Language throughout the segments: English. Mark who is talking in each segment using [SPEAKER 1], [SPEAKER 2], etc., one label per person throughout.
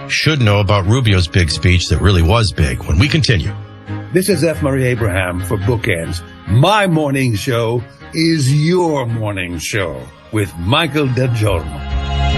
[SPEAKER 1] should know about Rubio's big speech that really was big when we continue.
[SPEAKER 2] This is F. Murray Abraham for Bookends. My morning show is your morning show with Michael DeGiorno.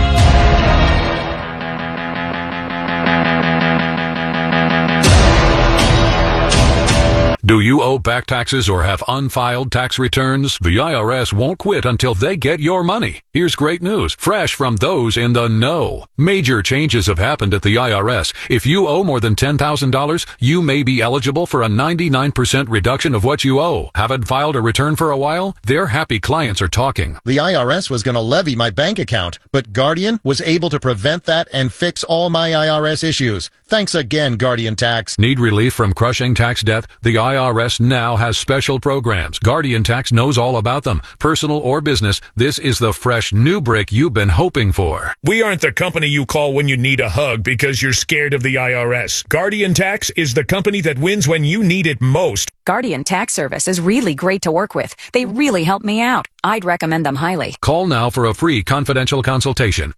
[SPEAKER 3] Do you owe back taxes or have unfiled tax returns? The IRS won't quit until they get your money. Here's great news, fresh from those in the know. Major changes have happened at the IRS. If you owe more than $10,000, you may be eligible for a 99% reduction of what you owe. Haven't filed a return for a while? Their happy clients are talking.
[SPEAKER 4] The IRS was going to levy my bank account, but Guardian was able to prevent that and fix all my IRS issues. Thanks again, Guardian Tax.
[SPEAKER 3] Need relief from crushing tax debt? The IRS now has special programs. Guardian Tax knows all about them. Personal or business, this is the fresh new brick you've been hoping for.
[SPEAKER 5] We aren't the company you call when you need a hug because you're scared of the IRS. Guardian Tax is the company that wins when you need it most.
[SPEAKER 6] Guardian Tax Service is really great to work with. They really help me out. I'd recommend them highly.
[SPEAKER 3] Call now for a free confidential consultation.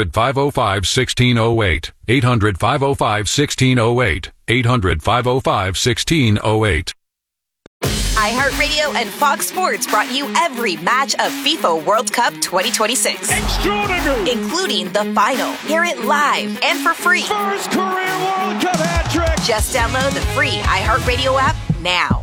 [SPEAKER 3] 800-505-1608. 800-505-1608. 800-505-1608.
[SPEAKER 7] iHeartRadio and Fox Sports brought you every match of FIFA World Cup 2026.
[SPEAKER 5] Extraordinary!
[SPEAKER 7] Including the final. Hear it live and for free.
[SPEAKER 5] First career World Cup hat trick!
[SPEAKER 7] Just download the free iHeartRadio app now.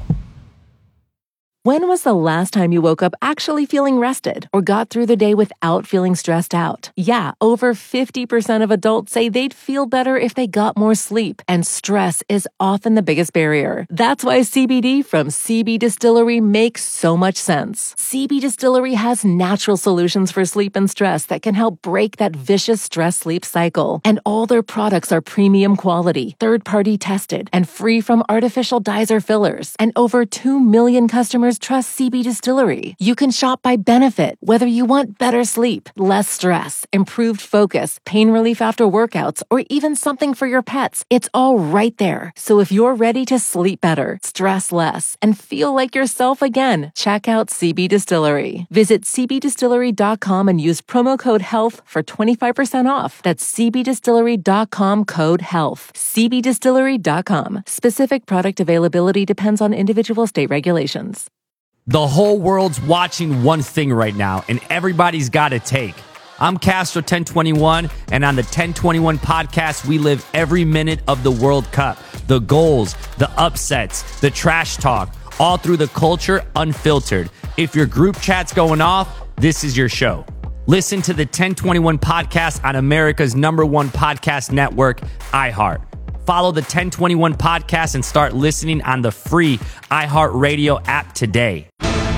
[SPEAKER 8] When was the last time you woke up actually feeling rested or got through the day without feeling stressed out? Yeah, over 50% of adults say they'd feel better if they got more sleep, and stress is often the biggest barrier. That's why CBD from CB Distillery makes so much sense. CB Distillery has natural solutions for sleep and stress that can help break that vicious stress-sleep cycle. And all their products are premium quality, third-party tested, and free from artificial dyes or fillers. And over 2 million customers trust CB Distillery. You can shop by benefit, whether you want better sleep, less stress, improved focus, pain relief after workouts, or even something for your pets. It's all right there. So if you're ready to sleep better, stress less, and feel like yourself again, check out CB Distillery. Visit cbdistillery.com and use promo code HEALTH for 25% off. That's cbdistillery.com, code HEALTH. cbdistillery.com. Specific product availability depends on individual state regulations.
[SPEAKER 9] The whole world's watching one thing right now, and everybody's got a take. I'm Castro 1021, and on the 1021 podcast, we live every minute of the World Cup. The goals, the upsets, the trash talk, all through the culture, unfiltered. If your group chat's going off, this is your show. Listen to the 1021 podcast on America's #1 podcast network, iHeart. Follow the 1021 podcast and start listening on the free iHeartRadio app today.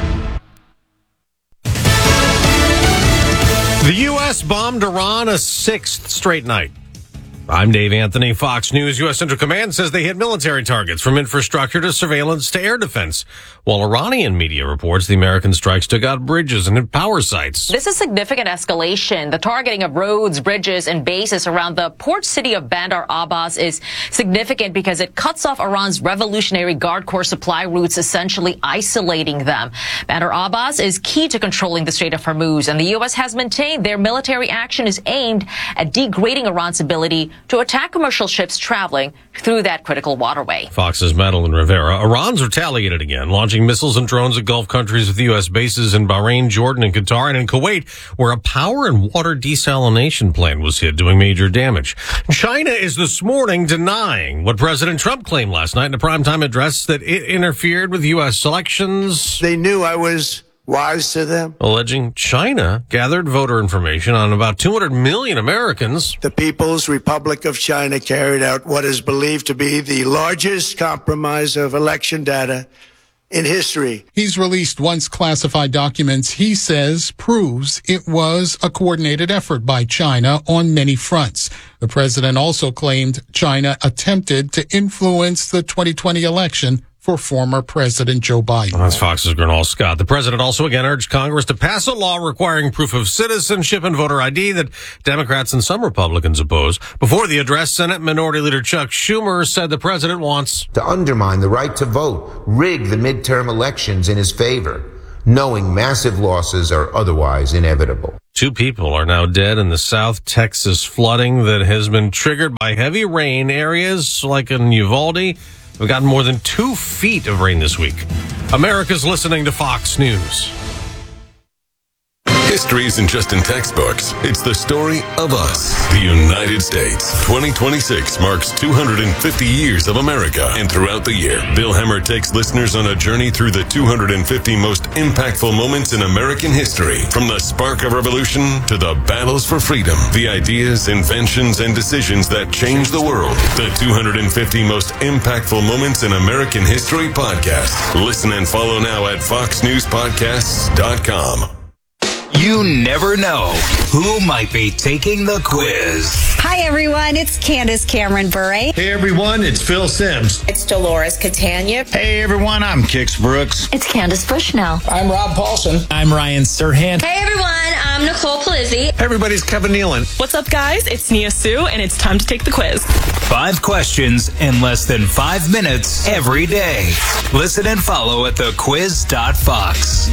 [SPEAKER 10] The U.S. bombed Iran a 6th straight night. I'm Dave Anthony, Fox News. U.S. Central Command says they hit military targets from infrastructure to surveillance to air defense, while Iranian media reports the American strikes took out bridges and power sites.
[SPEAKER 11] This is significant escalation. The targeting of roads, bridges, and bases around the port city of Bandar Abbas is significant because it cuts off Iran's Revolutionary Guard Corps supply routes, essentially isolating them. Bandar Abbas is key to controlling the Strait of Hormuz, and the U.S. has maintained their military action is aimed at degrading Iran's ability to attack commercial ships traveling through that critical waterway.
[SPEAKER 10] Fox's Madeline Rivera. Iran's retaliated again, launching missiles and drones at Gulf countries with U.S. bases in Bahrain, Jordan, and Qatar, and in Kuwait, where a power and water desalination plant was hit, doing major damage. China is this morning denying what President Trump claimed last night in a primetime address, that it interfered with U.S. elections.
[SPEAKER 12] They knew I was wise to them.
[SPEAKER 10] Alleging China gathered voter information on about 200 million Americans.
[SPEAKER 12] The People's Republic of China carried out what is believed to be the largest compromise of election data in history.
[SPEAKER 13] He's released once classified documents he says proves it was a coordinated effort by China on many fronts. The president also claimed China attempted to influence the 2020 election for former President Joe Biden.
[SPEAKER 10] That's Fox's Gernal Scott. The president also again urged Congress to pass a law requiring proof of citizenship and voter ID that Democrats and some Republicans oppose. Before the address, Senate Minority Leader Chuck Schumer said the president wants
[SPEAKER 14] to undermine the right to vote, rig the midterm elections in his favor, knowing massive losses are otherwise inevitable.
[SPEAKER 10] 2 people are now dead in the South Texas flooding that has been triggered by heavy rain. Areas like in Uvalde have gotten more than 2 feet of rain this week. America's listening to Fox News.
[SPEAKER 15] History isn't just in textbooks. It's the story of us. The United States. 2026 marks 250 years of America. And throughout the year, Bill Hemmer takes listeners on a journey through the 250 most impactful moments in American history. From the spark of revolution to the battles for freedom. The ideas, inventions, and decisions that changed the world. The 250 most impactful moments in American history podcast. Listen and follow now at foxnewspodcasts.com.
[SPEAKER 16] You never know who might be taking the quiz.
[SPEAKER 17] Hi, everyone. It's Candace Cameron Bure.
[SPEAKER 18] Hey, everyone. It's Phil Sims.
[SPEAKER 17] It's Dolores Catania.
[SPEAKER 18] Hey, everyone. I'm Kix Brooks.
[SPEAKER 17] It's Candace Bushnell.
[SPEAKER 18] I'm Rob Paulson.
[SPEAKER 19] I'm Ryan Serhant.
[SPEAKER 20] Hey, everyone. I'm Nicole Palizzi.
[SPEAKER 18] Hey, everybody's Kevin Nealon.
[SPEAKER 21] What's up, guys? It's Nia Sue, and it's time to take the quiz.
[SPEAKER 16] 5 questions in less than 5 minutes every day. Listen and follow at thequiz.fox.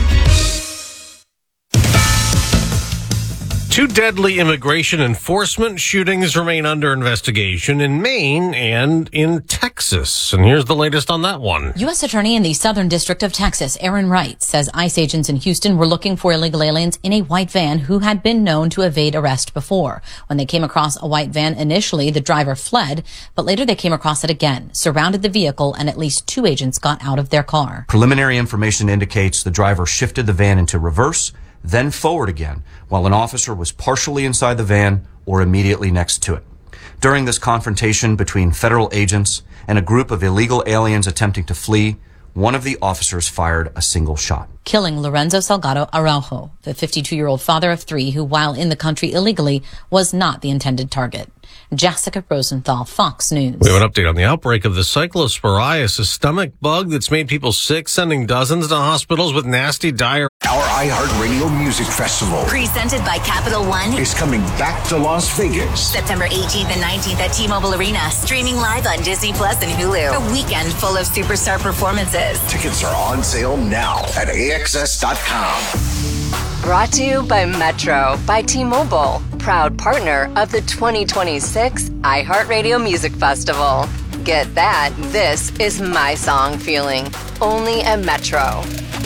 [SPEAKER 10] 2 deadly immigration enforcement shootings remain under investigation in Maine and in Texas. And here's the latest on that one.
[SPEAKER 22] U.S. Attorney in the Southern District of Texas, Aaron Wright, says ICE agents in Houston were looking for illegal aliens in a white van who had been known to evade arrest before. When they came across a white van initially, the driver fled, but later they came across it again, surrounded the vehicle, and at least 2 agents got out of their car.
[SPEAKER 23] Preliminary information indicates the driver shifted the van into reverse, then forward again, while an officer was partially inside the van or immediately next to it. During this confrontation between federal agents and a group of illegal aliens attempting to flee, one of the officers fired a single shot,
[SPEAKER 22] killing Lorenzo Salgado Araujo, the 52-year-old father of 3 who, while in the country illegally, was not the intended target. Jessica Rosenthal, Fox News.
[SPEAKER 10] We have an update on the outbreak of the cyclosporiasis, a stomach bug that's made people sick, sending dozens to hospitals with nasty diarrhea.
[SPEAKER 24] Our iHeartRadio Music Festival,
[SPEAKER 7] presented by Capital One,
[SPEAKER 24] is coming back to Las Vegas.
[SPEAKER 7] September 18th and 19th at T-Mobile Arena, streaming live on Disney Plus and Hulu. A weekend full of superstar performances.
[SPEAKER 24] Tickets are on sale now at AXS.com.
[SPEAKER 25] Brought to you by Metro by T-Mobile, proud partner of the 2026 iHeartRadio Music Festival. Get that, this is my song feeling, only at Metro.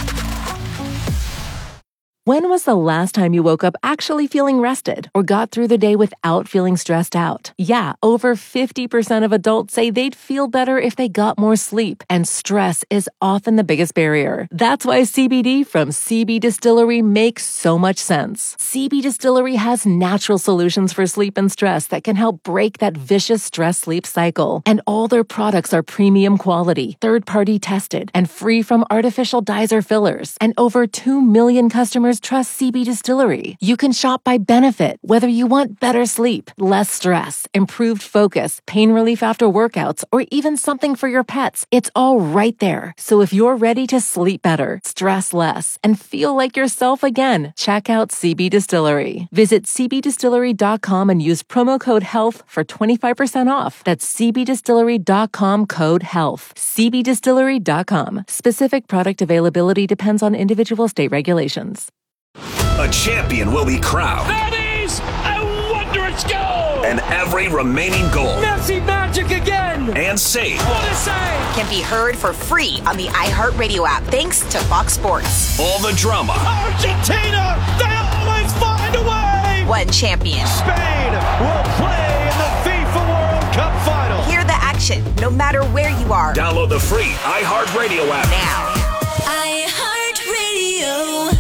[SPEAKER 8] When was the last time you woke up actually feeling rested or got through the day without feeling stressed out? Yeah, over 50% of adults say they'd feel better if they got more sleep, and stress is often the biggest barrier. That's why CBD from CB Distillery makes so much sense. CB Distillery has natural solutions for sleep and stress that can help break that vicious stress-sleep cycle. And all their products are premium quality, third-party tested, and free from artificial dyes or fillers. And over 2 million customers trust CB Distillery. You can shop by benefit, whether you want better sleep, less stress, improved focus, pain relief after workouts, or even something for your pets. It's all right there. So if you're ready to sleep better, stress less, and feel like yourself again, check out CB Distillery. Visit cbdistillery.com and use promo code HEALTH for 25% off. That's cbdistillery.com, code HEALTH. cbdistillery.com. Specific product availability depends on individual state regulations.
[SPEAKER 16] A champion will be crowned.
[SPEAKER 5] That is a wondrous goal!
[SPEAKER 16] And every remaining goal.
[SPEAKER 5] Messi magic again!
[SPEAKER 16] And save.
[SPEAKER 5] What a save!
[SPEAKER 7] Can be heard for free on the iHeartRadio app, thanks to Fox Sports.
[SPEAKER 16] All the drama.
[SPEAKER 5] Argentina! They always find a way!
[SPEAKER 7] One champion.
[SPEAKER 5] Spain will play in the FIFA World Cup final.
[SPEAKER 7] Hear the action, no matter where you are.
[SPEAKER 16] Download the free iHeartRadio app
[SPEAKER 7] now.
[SPEAKER 26] iHeartRadio.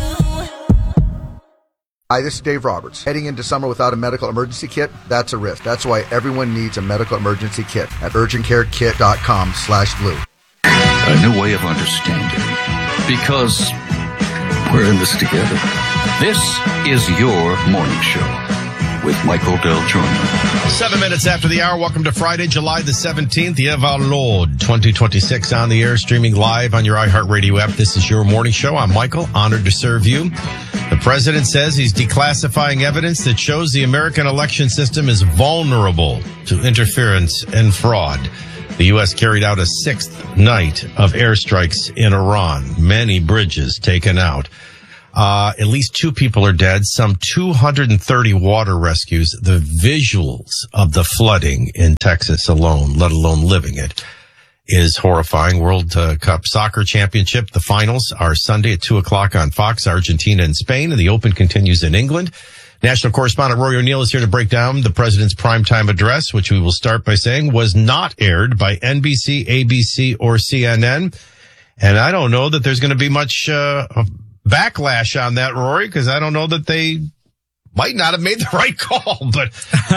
[SPEAKER 27] Hi, this is Dave Roberts. Heading into summer without a medical emergency kit, that's a risk. That's why everyone needs a medical emergency kit at urgentcarekit.com/blue.
[SPEAKER 28] A new way of understanding. Because we're in this together. This is your morning show with Michael Del Giorno.
[SPEAKER 1] 7 minutes after the hour. Welcome to Friday, July the 17th, year of our Lord, 2026, on the air, streaming live on your iHeartRadio app. This is your morning show. I'm Michael, honored to serve you. The president says he's declassifying evidence that shows the American election system is vulnerable to interference and fraud. The U.S. carried out a 6th night of airstrikes in Iran. Many bridges taken out. At least 2 people are dead, some 230 water rescues. The visuals of the flooding in Texas alone, let alone living it, is horrifying. World Cup Soccer Championship. The finals are Sunday at 2:00 on Fox, Argentina and Spain, and the Open continues in England. National correspondent Rory O'Neill is here to break down the president's primetime address, which we will start by saying was not aired by NBC, ABC, or CNN. And I don't know that there's going to be much backlash on that, Rory, because I don't know that they might not have made the right call. But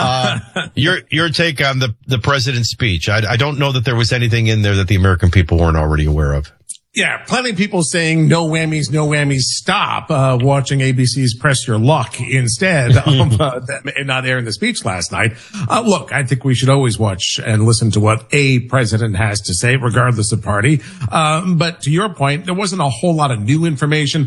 [SPEAKER 1] your take on the president's speech. I don't know that there was anything in there that the American people weren't already aware of.
[SPEAKER 2] Yeah, plenty of people saying no whammies, stop, watching ABC's Press Your Luck instead of not airing the speech last night. Look, I think we should always watch and listen to what a president has to say, regardless of party. But to your point, there wasn't a whole lot of new information.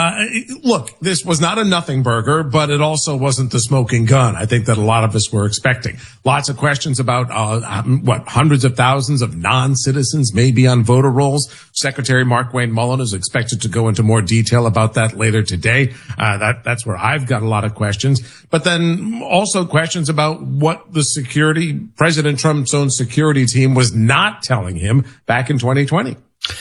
[SPEAKER 2] Look, this was not a nothing burger, but it also wasn't the smoking gun I think that a lot of us were expecting. Lots of questions about, hundreds of thousands of non-citizens may be on voter rolls. Secretary Mark Wayne Mullen is expected to go into more detail about that later today. That's where I've got a lot of questions. But then also questions about what the President Trump's own security team was not telling him back in 2020.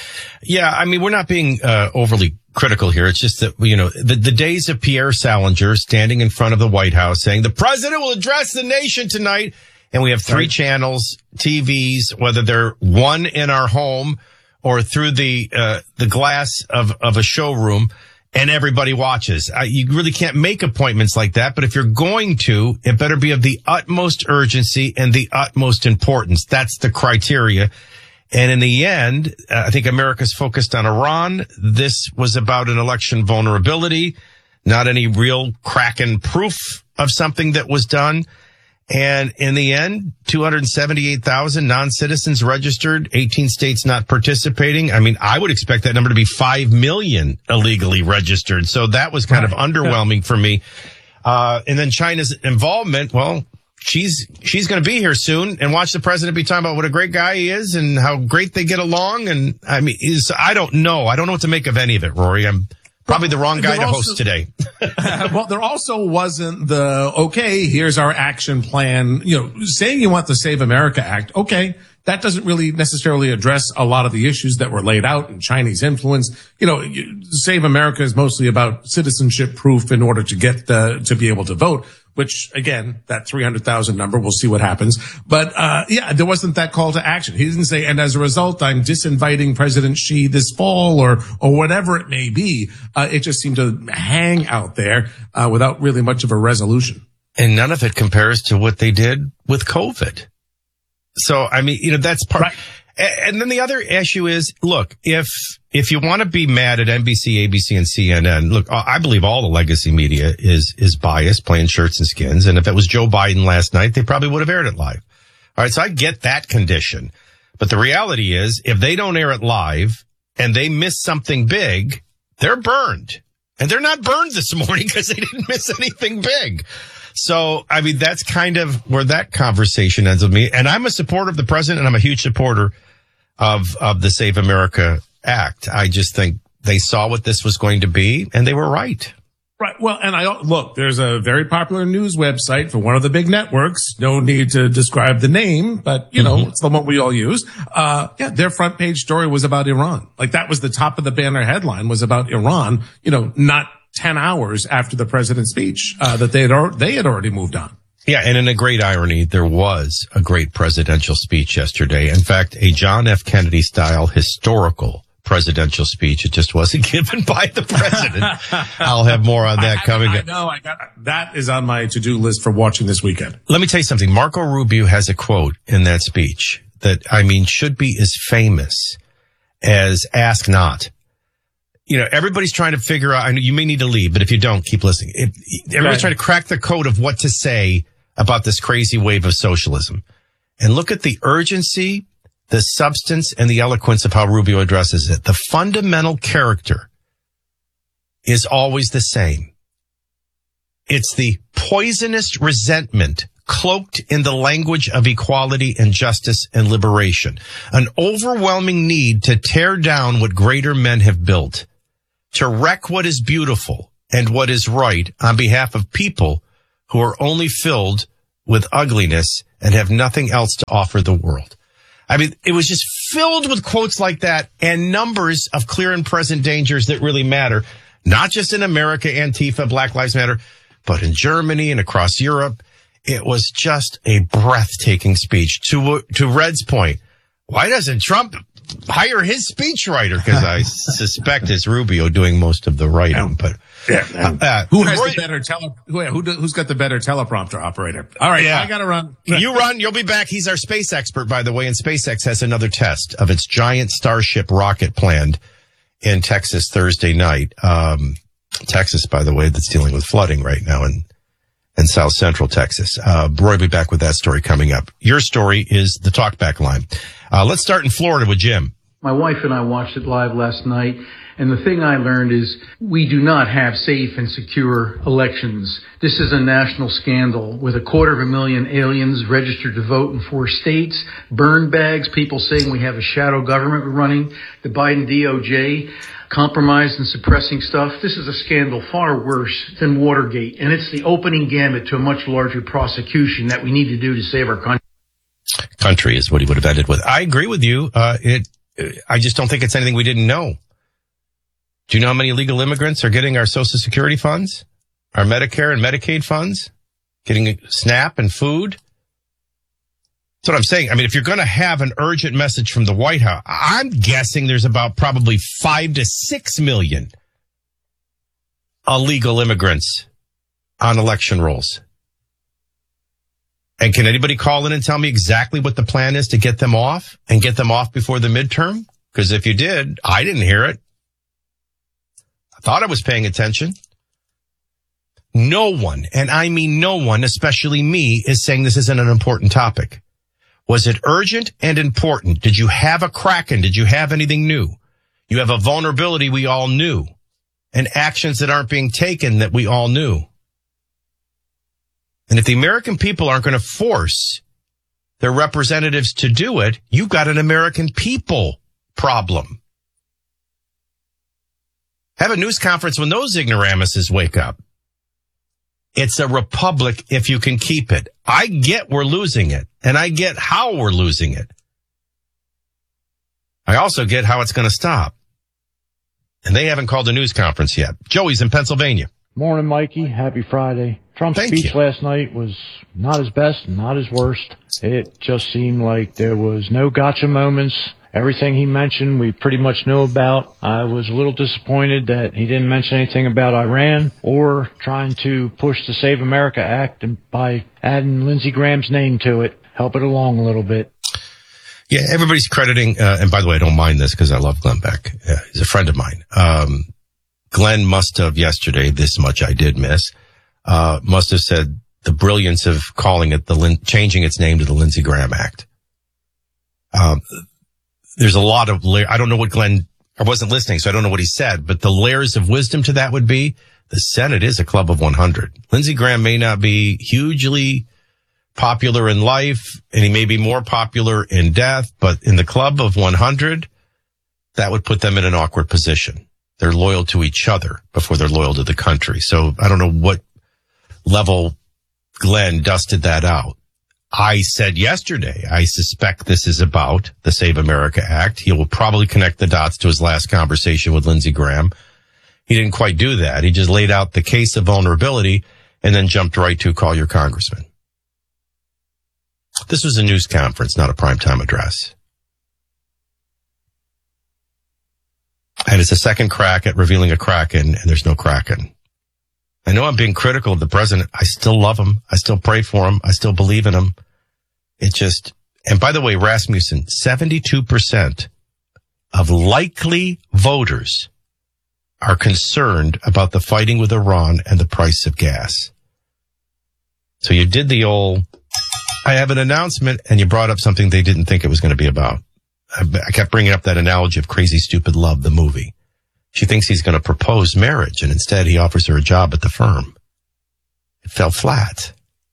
[SPEAKER 1] Yeah, I mean, we're not being overly critical here. It's just that, the days of Pierre Salinger standing in front of the White House saying the president will address the nation tonight. And we have 3 channels, TVs, whether they're one in our home or through the glass of a showroom, and everybody watches. You really can't make appointments like that, but if you're going to, it better be of the utmost urgency and the utmost importance. That's the criteria. And in the end, I think America's focused on Iran. This was about an election vulnerability, not any real cracking proof of something that was done. And in the end, 278,000 non-citizens registered, 18 states not participating. I mean, I would expect that number to be 5 million illegally registered. So that was kind of underwhelming for me. And then China's involvement, well, she's going to be here soon, and watch the president be talking about what a great guy he is and how great they get along. And I mean, I don't know. I don't know what to make of any of it, Rory. I'm probably the wrong guy to host today.
[SPEAKER 2] Well, there also wasn't here's our action plan. Saying you want the Save America Act. Okay. That doesn't really necessarily address a lot of the issues that were laid out in Chinese influence. Save America is mostly about citizenship proof in order to get to be able to vote, which again, that 300,000 number, we'll see what happens. But, there wasn't that call to action. He didn't say, and as a result, I'm disinviting President Xi this fall or whatever it may be. It just seemed to hang out there, without really much of a resolution.
[SPEAKER 1] And none of it compares to what they did with COVID. So, I mean, that's part. Right. And then the other issue is, look, if you want to be mad at NBC, ABC, and CNN, look, I believe all the legacy media is biased, playing shirts and skins. And if it was Joe Biden last night, they probably would have aired it live. All right. So I get that condition. But the reality is, if they don't air it live and they miss something big, they're burned. And they're not burned this morning because they didn't miss anything big. So, I mean, that's kind of where that conversation ends with me. And I'm a supporter of the president, and I'm a huge supporter of the Save America Act. I just think they saw what this was going to be, and they were right.
[SPEAKER 2] Right. Well, and look, there's a very popular news website for one of the big networks. No need to describe the name, but it's the one we all use. Their front page story was about Iran. Like, that was the top of the banner headline, was about Iran, not 10 hours after the president's speech, that they had already moved on.
[SPEAKER 1] Yeah, and in a great irony, there was a great presidential speech yesterday. In fact, a John F. Kennedy style historical presidential speech. It just wasn't given by the president. I'll have more on that coming up.
[SPEAKER 2] I got that is on my to-do list for watching this weekend.
[SPEAKER 1] Let me tell you something. Marco Rubio has a quote in that speech that, should be as famous as Ask Not. Everybody's trying to figure out, I know you may need to leave, but if you don't, keep listening. Everybody's trying to crack the code of what to say about this crazy wave of socialism. And look at the urgency, the substance, and the eloquence of how Rubio addresses it. The fundamental character is always the same. It's the poisonous resentment cloaked in the language of equality and justice and liberation. An overwhelming need to tear down what greater men have built. to wreck what is beautiful and what is right on behalf of people who are only filled with ugliness and have nothing else to offer the world. I mean, it was just filled with quotes like that and numbers of clear and present dangers that really matter, not just in America, Antifa, Black Lives Matter, but in Germany and across Europe. It was just a breathtaking speech. To Red's point, why doesn't Trump hire his speechwriter? Because I suspect it's Rubio doing most of the writing. But
[SPEAKER 2] who has the better who's got the better teleprompter operator? All right, I got to run.
[SPEAKER 1] You run. You'll be back. He's our space expert, by the way. And SpaceX has another test of its giant Starship rocket planned in Texas Thursday night. Texas, by the way, that's dealing with flooding right now in South Central Texas. Roy will be back with that story coming up. Your story is the talkback line. Let's start in Florida with Jim.
[SPEAKER 3] My wife and I watched it live last night, and the thing I learned is we do not have safe and secure elections. This is a national scandal with 250,000 aliens registered to vote in 4 states, burn bags, people saying we have a shadow government running, the Biden DOJ compromised and suppressing stuff. This is a scandal far worse than Watergate, and it's the opening gambit to a much larger prosecution that we need to do to save our country.
[SPEAKER 1] Country is what he would have ended with. I agree with you. I just don't think it's anything we didn't know. Do you know how many illegal immigrants are getting our Social Security funds, our Medicare and Medicaid funds, getting SNAP and food? That's what I'm saying. I mean, if you're going to have an urgent message from the White House, I'm guessing there's about probably 5 to 6 million illegal immigrants on election rolls. And can anybody call in and tell me exactly what the plan is to get them off and get them off before the midterm? Because if you did, I didn't hear it. I thought I was paying attention. No one, and I mean no one, especially me, is saying this isn't an important topic. Was it urgent and important? Did you have a Kraken? Did you have anything new? You have a vulnerability we all knew and actions that aren't being taken that we all knew. And if the American people aren't going to force their representatives to do it, you've got an American people problem. Have a news conference when those ignoramuses wake up. It's a republic if you can keep it. I get we're losing it, and I get how we're losing it. I also get how it's going to stop. And they haven't called a news conference yet. Joey's in Pennsylvania.
[SPEAKER 4] Morning, Mikey. Happy Friday. Trump's speech last night was not his best, not his worst. It just seemed like there was no gotcha moments. Everything he mentioned, we pretty much know about. I was a little disappointed that he didn't mention anything about Iran or trying to push the Save America Act and by adding Lindsey Graham's name to it, help it along a little bit.
[SPEAKER 1] Yeah, everybody's crediting, and by the way, I don't mind this because I love Glenn Beck. He's a friend of mine. Glenn must have yesterday, this much I did miss, must have said the brilliance of calling it changing its name to the Lindsey Graham Act. There's a lot of, I don't know what I wasn't listening, so I don't know what he said, but the layers of wisdom to that would be the Senate is a club of 100. Lindsey Graham may not be hugely popular in life, and he may be more popular in death, but in the club of 100, that would put them in an awkward position. They're loyal to each other before they're loyal to the country. So I don't know what level Glenn dusted that out. I said yesterday, I suspect this is about the Save America Act. He will probably connect the dots to his last conversation with Lindsey Graham. He didn't quite do that. He just laid out the case of vulnerability and then jumped right to call your congressman. This was a news conference, not a primetime address. And it's a second crack at revealing a Kraken, and there's no Kraken. I know I'm being critical of the president. I still love him. I still pray for him. I still believe in him. It just, and by the way, Rasmussen, 72% of likely voters are concerned about the fighting with Iran and the price of gas. So you did the old, I have an announcement, and you brought up something they didn't think it was going to be about. I kept bringing up that analogy of Crazy Stupid Love, the movie. She thinks he's going to propose marriage, and instead he offers her a job at the firm. It fell flat.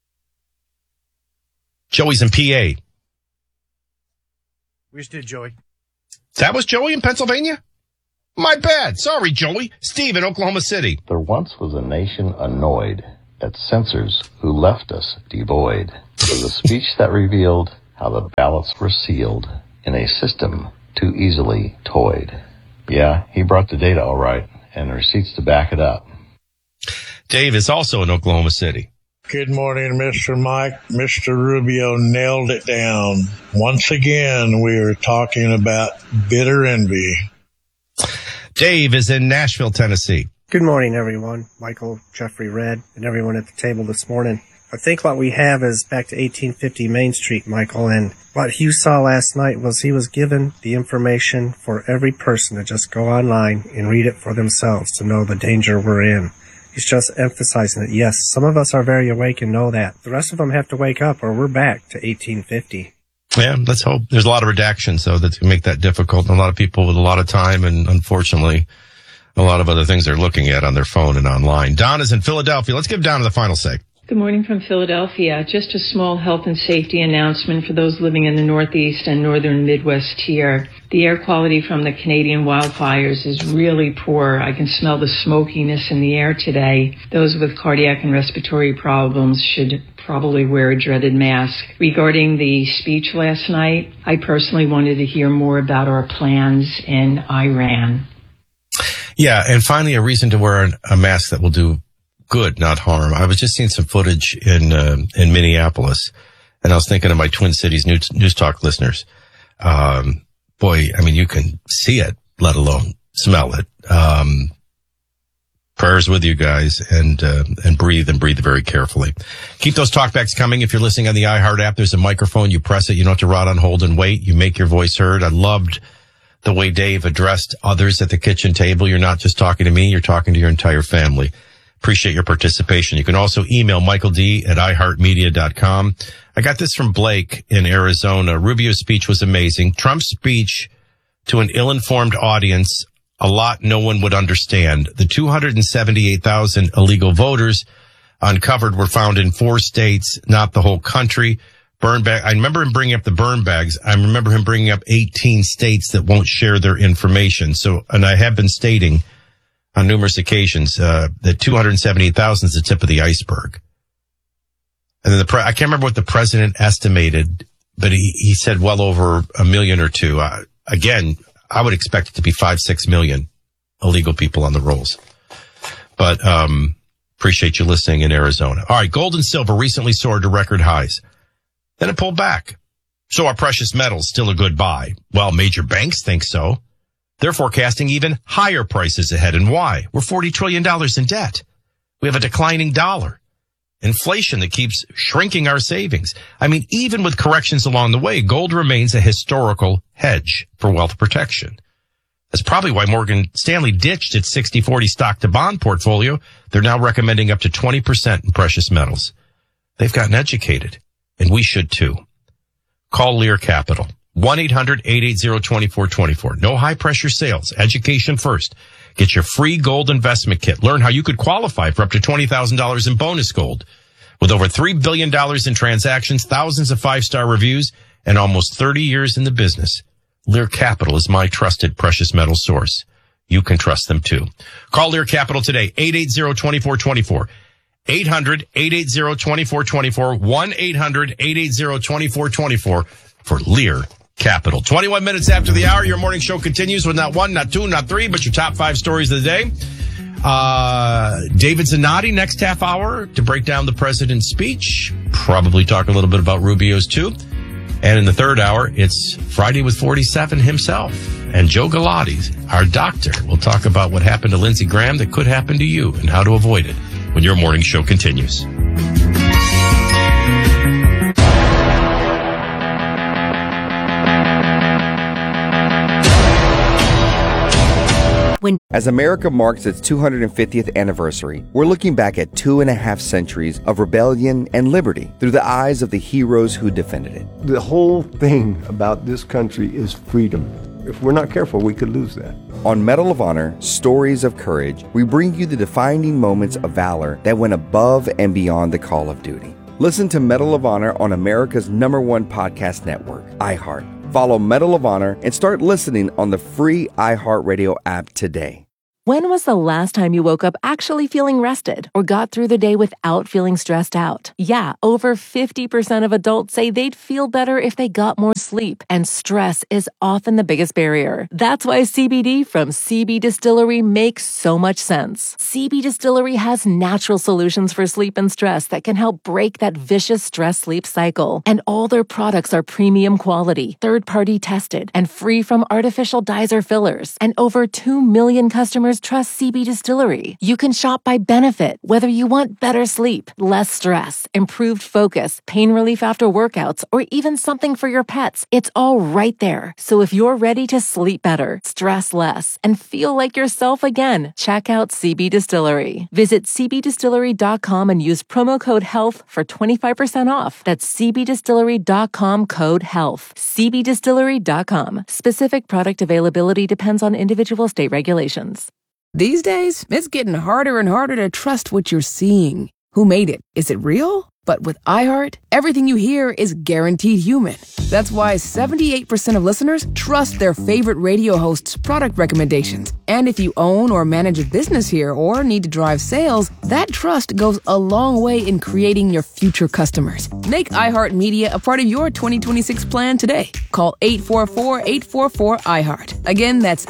[SPEAKER 1] Joey's in PA.
[SPEAKER 6] We just did, Joey.
[SPEAKER 1] That was Joey in Pennsylvania? My bad. Sorry, Joey. Steve in Oklahoma City.
[SPEAKER 6] There once was a nation annoyed at censors who left us devoid. It was a speech that revealed how the ballots were sealed in a system too easily toyed. Yeah, he brought the data all right, and receipts to back it up.
[SPEAKER 1] Dave is also in Oklahoma City.
[SPEAKER 9] Good morning, Mr. Mike. Mr. Rubio nailed it down. Once again, we are talking about bitter envy.
[SPEAKER 1] Dave is in Nashville, Tennessee.
[SPEAKER 11] Good morning, everyone. Michael, Jeffrey, Red, and everyone at the table this morning. I think what we have is back to 1850 Main Street, Michael, and what Hugh saw last night was he was given the information for every person to just go online and read it for themselves to know the danger we're in. He's just emphasizing it. Yes, some of us are very awake and know that. The rest of them have to wake up or we're back to 1850.
[SPEAKER 1] Yeah, let's hope. There's a lot of redactions, so that's going to make that difficult. And a lot of people with a lot of time and, unfortunately, a lot of other things they're looking at on their phone and online. Don is in Philadelphia. Let's give Don the final say.
[SPEAKER 12] Good morning from Philadelphia. Just a small health and safety announcement for those living in the Northeast and Northern Midwest here. The air quality from the Canadian wildfires is really poor. I can smell the smokiness in the air today. Those with cardiac and respiratory problems should probably wear a dreaded mask. Regarding the speech last night, I personally wanted to hear more about our plans in Iran.
[SPEAKER 1] Yeah, and finally a reason to wear a mask that will do good, not harm. I was just seeing some footage in Minneapolis, and I was thinking of my Twin Cities News Talk listeners. Boy, I mean, you can see it, let alone smell it. Prayers with you guys, and breathe very carefully. Keep those talkbacks coming. If you're listening on the iHeart app, there's a microphone. You press it. You don't have to rot on hold and wait. You make your voice heard. I loved the way Dave addressed others at the kitchen table. You're not just talking to me. You're talking to your entire family. Appreciate your participation. You can also email michaeld@iheartmedia.com. I got this from Blake in Arizona. Rubio's speech was amazing. Trump's speech to an ill-informed audience, a lot no one would understand. The 278,000 illegal voters uncovered were found in 4 states, not the whole country. Burn bag. I remember him bringing up the burn bags. I remember him bringing up 18 states that won't share their information. So, and I have been stating on numerous occasions, that 278,000 is the tip of the iceberg. And then I can't remember what the president estimated, but he said well over 1 million or 2. Again, I would expect it to be 5-6 million illegal people on the rolls. But, appreciate you listening in Arizona. All right. Gold and silver recently soared to record highs. Then it pulled back. So are precious metals still a good buy? Well, major banks think so. They're forecasting even higher prices ahead. And why? We're $40 trillion in debt. We have a declining dollar. Inflation that keeps shrinking our savings. I mean, even with corrections along the way, gold remains a historical hedge for wealth protection. That's probably why Morgan Stanley ditched its 60-40 stock to bond portfolio. They're now recommending up to 20% in precious metals. They've gotten educated, and we should too. Call Lear Capital. 1-800-880-2424. No high-pressure sales. Education first. Get your free gold investment kit. Learn how you could qualify for up to $20,000 in bonus gold. With over $3 billion in transactions, thousands of 5-star reviews, and almost 30 years in the business, Lear Capital is my trusted precious metal source. You can trust them too. Call Lear Capital today. 880-2424. 800-880-2424. 1-800-880-2424 for Lear Capital. 21 minutes after the hour, your morning show continues with not 1, not 2, not 3, but your top 5 stories of the day. David Zanotti next half hour to break down the president's speech. Probably talk a little bit about Rubio's too. And in the third hour, it's Friday with 47 himself. And Joe Galati, our doctor, will talk about what happened to Lindsey Graham that could happen to you and how to avoid it when your morning show continues.
[SPEAKER 13] As America marks its 250th anniversary, we're looking back at 2.5 centuries of rebellion and liberty through the eyes of the heroes who defended it.
[SPEAKER 14] The whole thing about this country is freedom. If we're not careful, we could lose that.
[SPEAKER 13] On Medal of Honor, Stories of Courage, we bring you the defining moments of valor that went above and beyond the call of duty. Listen to Medal of Honor on America's #1 podcast network, iHeart. Follow Medal of Honor and start listening on the free iHeartRadio app today.
[SPEAKER 8] When was the last time you woke up actually feeling rested or got through the day without feeling stressed out? Yeah, over 50% of adults say they'd feel better if they got more sleep, and stress is often the biggest barrier. That's why CBD from CB Distillery makes so much sense. CB Distillery has natural solutions for sleep and stress that can help break that vicious stress-sleep cycle. And all their products are premium quality, third-party tested, and free from artificial dyes or fillers. And over 2 million customers trust CB Distillery. You can shop by benefit, whether you want better sleep, less stress, improved focus, pain relief after workouts, or even something for your pets. It's all right there. So if you're ready to sleep better, stress less, and feel like yourself again, check out CB Distillery. Visit cbdistillery.com and use promo code HEALTH for 25% off. That's cbdistillery.com, code HEALTH. cbdistillery.com. Specific product availability depends on individual state regulations.
[SPEAKER 15] These days, it's getting harder and harder to trust what you're seeing. Who made it? Is it real? But with iHeart, everything you hear is guaranteed human. That's why 78% of listeners trust their favorite radio hosts' product recommendations. And if you own or manage a business here or need to drive sales, that trust goes a long way in creating your future customers. Make iHeartMedia a part of your 2026 plan today. Call 844-844-iHeart. Again, that's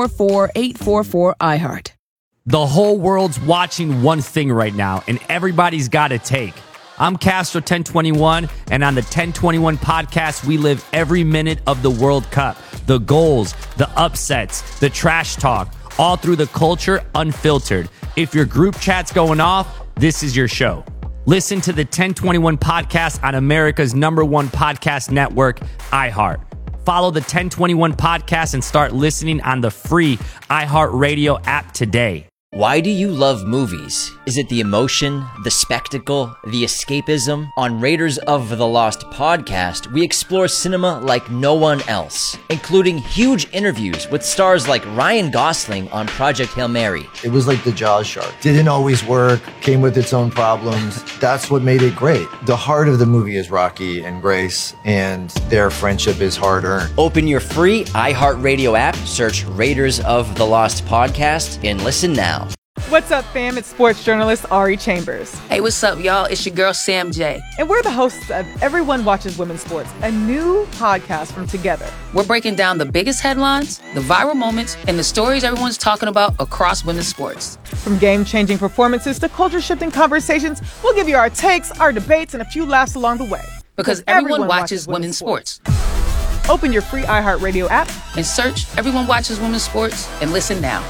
[SPEAKER 15] 844-844-iHeart.
[SPEAKER 17] The whole world's watching one thing right now, and everybody's got a take. I'm Castro 1021, and on the 1021 podcast, we live every minute of the World Cup. The goals, the upsets, the trash talk, all through the culture, unfiltered. If your group chat's going off, this is your show. Listen to the 1021 podcast on America's #1 podcast network, iHeart. Follow the 1021 podcast and start listening on the free iHeartRadio app today.
[SPEAKER 18] Why do you love movies? Is it the emotion, the spectacle, the escapism? On Raiders of the Lost podcast, we explore cinema like no one else, including huge interviews with stars like Ryan Gosling on Project Hail Mary.
[SPEAKER 19] It was like the Jaws shark. Didn't always work, came with its own problems. That's what made it great. The heart of the movie is Rocky and Grace, and their friendship is hard-earned.
[SPEAKER 18] Open your free iHeartRadio app, search Raiders of the Lost podcast, and listen now.
[SPEAKER 20] What's up, fam? It's sports journalist Ari Chambers.
[SPEAKER 21] Hey, what's up, y'all? It's your girl, Sam J.
[SPEAKER 20] And we're the hosts of Everyone Watches Women's Sports, a new podcast from Together.
[SPEAKER 21] We're breaking down the biggest headlines, the viral moments, and the stories everyone's talking about across women's sports.
[SPEAKER 20] From game-changing performances to culture-shifting conversations, we'll give you our takes, our debates, and a few laughs along the way.
[SPEAKER 21] Because everyone watches women's sports.
[SPEAKER 20] Open your free iHeartRadio app
[SPEAKER 21] and search Everyone Watches Women's Sports and listen now.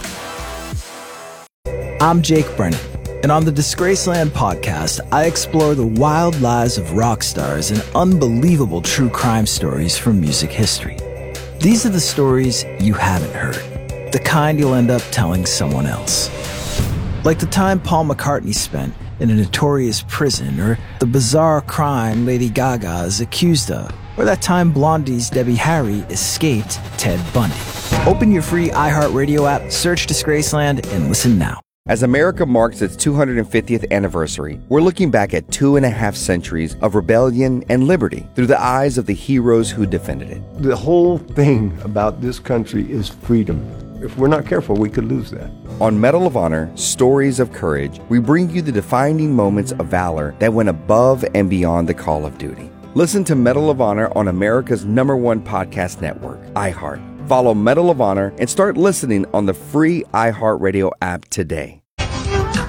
[SPEAKER 20] I'm Jake Brennan, and on the Disgraceland podcast, I explore the wild lives of rock stars and unbelievable true crime stories from music history. These are the stories you haven't heard, the kind you'll end up telling someone else. Like the time Paul McCartney spent in a notorious prison, or the bizarre crime Lady Gaga is accused of, or that time Blondie's Debbie Harry escaped Ted Bundy. Open your free iHeartRadio app, search Disgraceland, and listen now.
[SPEAKER 13] As America marks its 250th anniversary, we're looking back at 2.5 centuries of rebellion and liberty through the eyes of the heroes who defended it.
[SPEAKER 14] The whole thing about this country is freedom. If we're not careful, we could lose that.
[SPEAKER 13] On Medal of Honor, Stories of Courage, we bring you the defining moments of valor that went above and beyond the call of duty. Listen to Medal of Honor on America's #1 podcast network, iHeart. Follow Medal of Honor and start listening on the free iHeartRadio app today.